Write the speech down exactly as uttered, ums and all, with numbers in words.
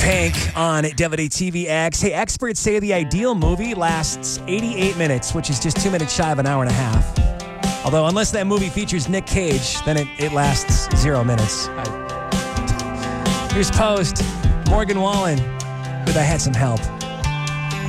Pink on W D T V X. Hey, experts say the ideal movie lasts eighty-eight minutes, which is just two minutes shy of an hour and a half. Although, unless that movie features Nick Cage, then it, it lasts zero minutes. I... Here's Post, Morgan Wallen, with I Had Some Help.